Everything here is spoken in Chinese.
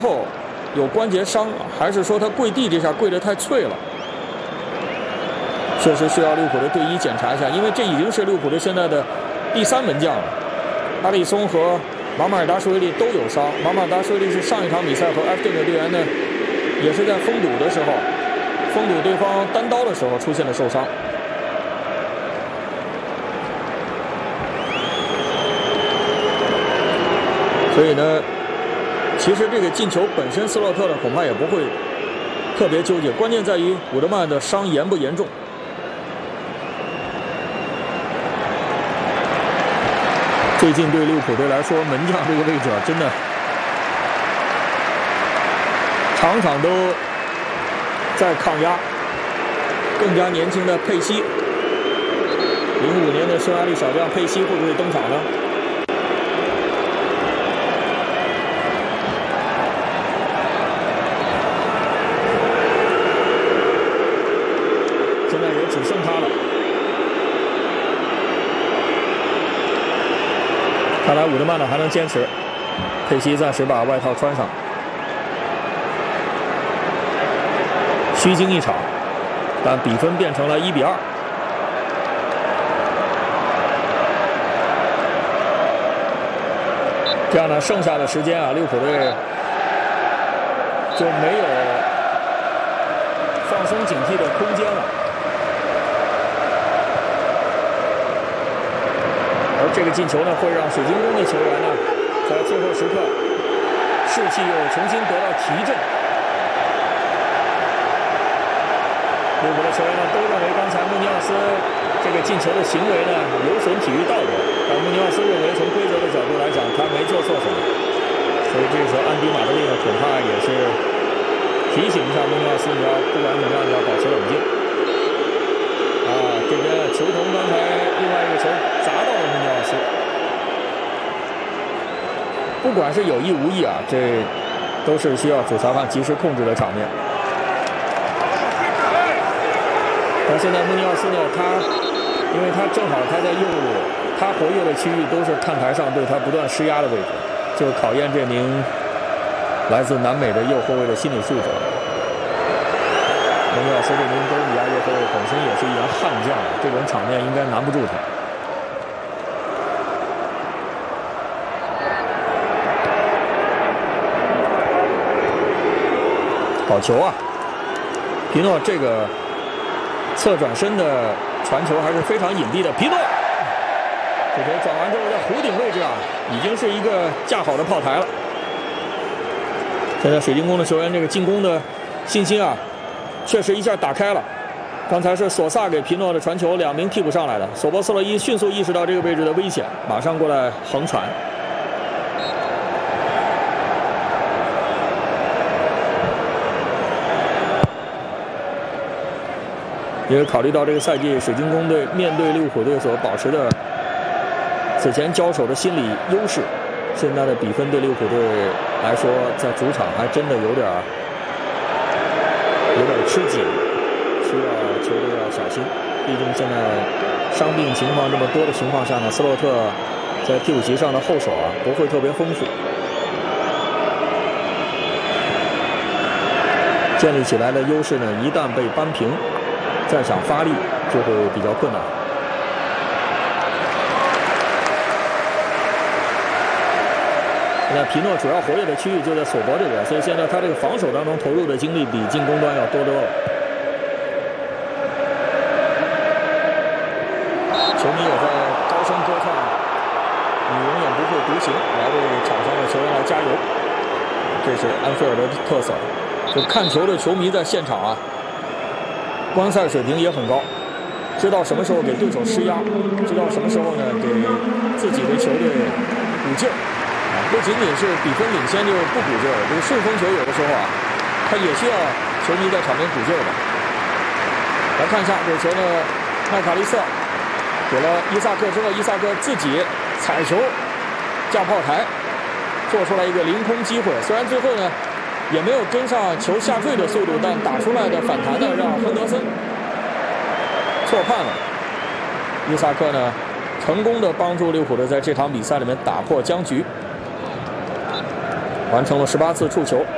后有关节伤，还是说他跪地这下跪得太脆了？确实需要利物浦的队医检查一下，因为这已经是利物浦队现在的第3门将了。阿里松和马马尔达什维利都有伤，马马尔达什维利是上一场比赛和埃弗顿的队员呢，也是在封堵的时候，封堵对方单刀的时候出现了受伤。所以呢，其实这个进球本身，斯洛特呢恐怕也不会特别纠结，关键在于伍德曼的伤严不严重。最近对利物浦队来说，门将这个位置啊，真的场场都在抗压。更加年轻的佩西，05年的匈牙利小将佩西会不会登场呢？现在也只剩他了。看来伍德曼呢还能坚持，佩西暂时把外套穿上，虚惊一场，但比分变成了1比2。这样呢，剩下的时间啊，利物浦队就没有放松警惕的空间了。而这个进球呢，会让水晶宫的球员呢，在最后时刻士气又重新得到提振。利物浦的球员呢，都认为刚才穆尼奥斯这个进球的行为呢，有损体育道德。但穆尼奥斯认为，从规则的角度来讲，他没做错什么。所以这个时候，安迪马德利呢，恐怕也是提醒一下穆尼奥斯，你要不管怎么样，你要保持冷静。这边球童刚才另外一个球砸到了穆尼奥斯，不管是有意无意啊，这都是需要主裁判及时控制的场面。但现在穆尼奥斯呢，因为他正好他在右路，他活跃的区域都是看台上对他不断施压的位置，就考验这名来自南美的右后卫的心理素质。穆尼奥斯这名哥伦比亚右后卫本身也是一员悍将，这种场面应该难不住他。好球啊！皮诺这个侧转身的传球还是非常隐蔽的。皮诺这球转完之后，在弧顶位置啊，已经是一个架好的炮台了。现在水晶宫的球员这个进攻的信心啊，确实一下打开了。刚才是索萨给皮诺的传球，2名替补上来的，索博斯洛伊迅速意识到这个位置的危险，马上过来横传。也考虑到这个赛季水晶宫队面对利物浦队所保持的此前交手的心理优势，现在的比分对利物浦队来说，在主场还真的有点吃紧，需要球队要小心。毕竟现在伤病情况这么多的情况下呢，斯洛特在替补席上的后手啊不会特别丰富，建立起来的优势呢，一旦被扳平，再想发力就会比较困难。现在皮诺主要活跃的区域就在索博这边，所以现在他这个防守当中投入的精力比进攻端要多多了。球迷也在高声歌唱“你永远不会独行”，来为场上的球员来加油。这是安菲尔德的特色，就看球的球迷在现场啊，观赛水平也很高，知道什么时候给对手施压，知道什么时候呢给自己的球队鼓劲儿。不仅仅是比分领先就不鼓劲儿，这个顺风球有的时候啊，他也需要球迷在场边鼓劲儿的。来看一下这球呢，麦卡利瑟给了伊萨克之后，伊萨克自己踩球架炮台，做出来一个凌空机会。虽然最后呢也没有跟上球下坠的速度，但打出来的反弹呢让亨德森错判了。伊萨克呢成功的帮助利物浦队在这场比赛里面打破僵局，完成了18次触球。